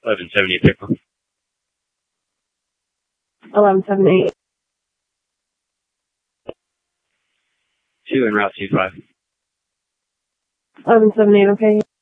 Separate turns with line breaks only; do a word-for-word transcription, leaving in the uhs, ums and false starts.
eleven seventy-eight pickup.
eleven seventy-eight.
Two en route two five.
eleven seventy-eight, okay.